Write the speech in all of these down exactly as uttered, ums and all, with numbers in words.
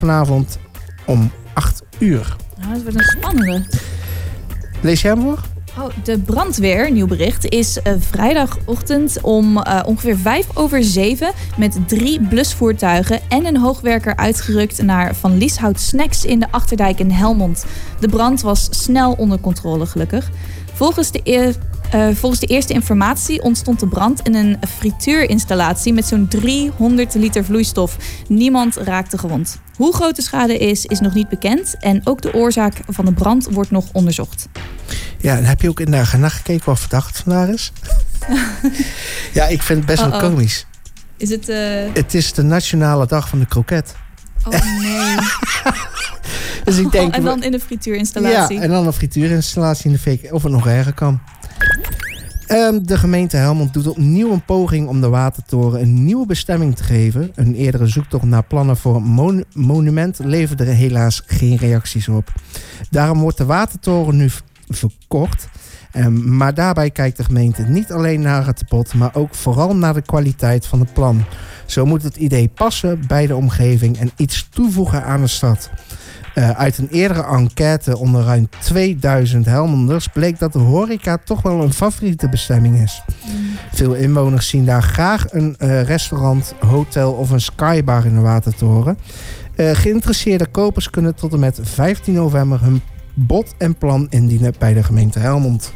vanavond om acht uur. Nou, dat wordt een spannende. Lees jij hem voor? Oh, de brandweer, nieuw bericht, is uh, vrijdagochtend om uh, ongeveer vijf over zeven met drie blusvoertuigen en een hoogwerker uitgerukt naar Van Lieshout Snacks in de Achterdijk in Helmond. De brand was snel onder controle, gelukkig. Volgens de, e- uh, volgens de eerste informatie ontstond de brand in een frituurinstallatie met zo'n driehonderd liter vloeistof. Niemand raakte gewond. Hoe groot de schade is, is nog niet bekend en ook de oorzaak van de brand wordt nog onderzocht. Ja, en heb je ook in de agenda gekeken wat verdacht vandaag is? Ja, ik vind het best wel Uh-oh. komisch. Is het... Uh... Het is de nationale dag van de kroket. Oh nee. Dus ik denk, oh, en dan in de frituurinstallatie. Ja, en dan een frituurinstallatie in de fik. Of het nog erger kan. Um, de gemeente Helmond doet opnieuw een poging om de Watertoren een nieuwe bestemming te geven. Een eerdere zoektocht naar plannen voor een mon- monument leverde er helaas geen reacties op. Daarom wordt de Watertoren nu v- verkocht. Um, maar daarbij kijkt de gemeente niet alleen naar het bod, maar ook vooral naar de kwaliteit van het plan. Zo moet het idee passen bij de omgeving en iets toevoegen aan de stad. Uh, uit een eerdere enquête onder ruim tweeduizend Helmonders bleek dat de horeca toch wel een favoriete bestemming is. Mm. Veel inwoners zien daar graag een uh, restaurant, hotel of een skybar in de Watertoren. Uh, geïnteresseerde kopers kunnen tot en met vijftien november hun bod en plan indienen bij de gemeente Helmond.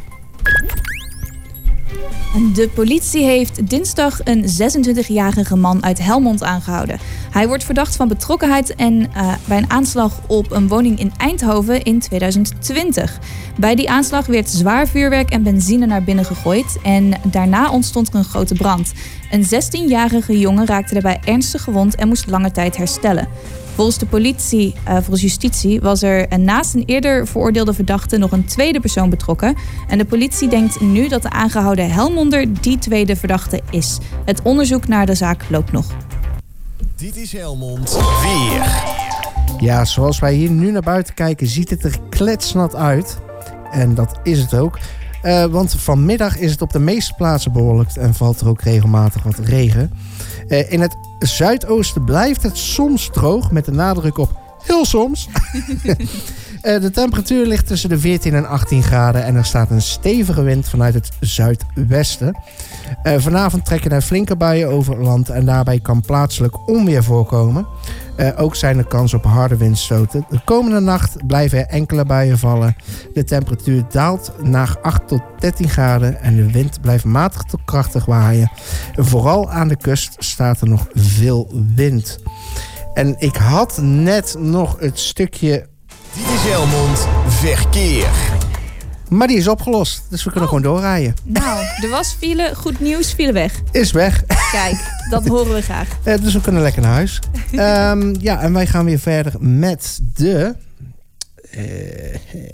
De politie heeft dinsdag een zesentwintigjarige man uit Helmond aangehouden. Hij wordt verdacht van betrokkenheid en, uh, bij een aanslag op een woning in Eindhoven in tweeduizend twintig. Bij die aanslag werd zwaar vuurwerk en benzine naar binnen gegooid en daarna ontstond er een grote brand. Een zestienjarige jongen raakte daarbij ernstig gewond en moest lange tijd herstellen. Volgens de politie, uh, volgens justitie, was er naast een eerder veroordeelde verdachte nog een tweede persoon betrokken. En de politie denkt nu dat de aangehouden Helmonder die tweede verdachte is. Het onderzoek naar de zaak loopt nog. Dit is Helmond Weer. Ja, zoals wij hier nu naar buiten kijken, ziet het er kletsnat uit. En dat is het ook. Uh, want vanmiddag is het op de meeste plaatsen bewolkt en valt er ook regelmatig wat regen. Uh, in het zuidoosten blijft het soms droog, met de nadruk op heel soms. uh, de temperatuur ligt tussen de veertien en achttien graden en er staat een stevige wind vanuit het zuidwesten. Uh, vanavond trekken er flinke buien over land en daarbij kan plaatselijk onweer voorkomen. Uh, ook zijn er kans op harde windstoten. De komende nacht blijven er enkele buien vallen. De temperatuur daalt naar acht tot dertien graden en de wind blijft matig tot krachtig waaien. Vooral aan de kust staat er nog veel wind. En ik had net nog het stukje... Dit is Helmond Verkeer. Maar die is opgelost, dus we kunnen oh. gewoon doorrijden. Nou, er was file, goed nieuws, file weg. Is weg. Kijk, dat horen we graag. Uh, dus we kunnen lekker naar huis. um, ja, en wij gaan weer verder met de... Uh,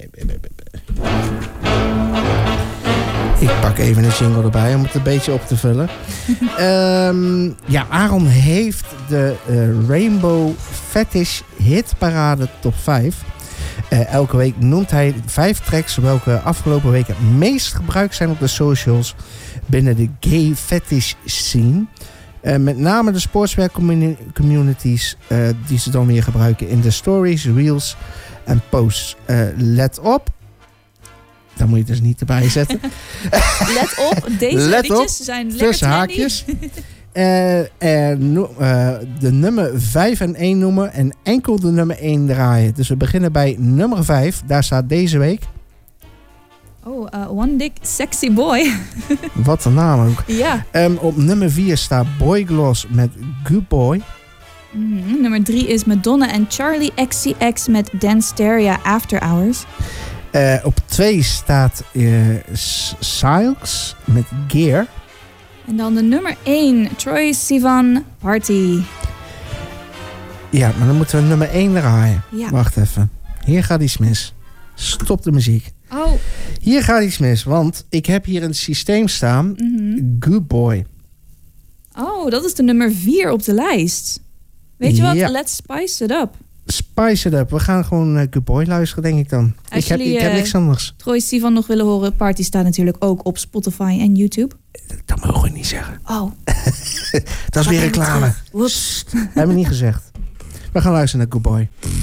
ik pak even een jingle erbij om het een beetje op te vullen. um, ja, Aaron heeft de uh, Rainbow Fetish Hitparade Top vijf. Uh, elke week noemt hij vijf tracks welke afgelopen weken het meest gebruikt zijn op de socials binnen de gay fetish scene. Uh, met name de sportswear communi- communities uh, die ze dan weer gebruiken in de stories, reels en posts. Uh, let op. Daar moet je dus niet erbij zetten. Let op, deze let liedjes op, zijn lekker tussen trendy. haakjes. Uh, uh, no, uh, de nummer vijf en één noemen en enkel de nummer één draaien. Dus we beginnen bij nummer vijf. Daar staat deze week... Oh, uh, One Dick Sexy Boy. Wat een naam ook. Ja. Um, op nummer vier staat Boy Gloss met Good Boy. Mm, nummer drie is Madonna en Charlie X C X met Danceteria After Hours. Uh, op twee staat uh, Silks met Gear. En dan de nummer één, Troye Sivan, Party. Ja, maar dan moeten we nummer één draaien. Ja. Wacht even. Hier gaat iets mis. Stop de muziek. Oh. Hier gaat iets mis, want ik heb hier een systeem staan. Mm-hmm. Good Boy. Oh, dat is de nummer vier op de lijst. Weet je wat? Ja. Let's spice it up. Spice it up. We gaan gewoon uh, Good Boy luisteren, denk ik dan. Als ik heb, jullie, ik heb uh, niks anders. Troye Sivan nog willen horen, Party staat natuurlijk ook op Spotify en YouTube. Dat mogen we niet zeggen. Oh. Dat is weer reclame. Woeps. Hebben we niet gezegd. We gaan luisteren naar Good Boy.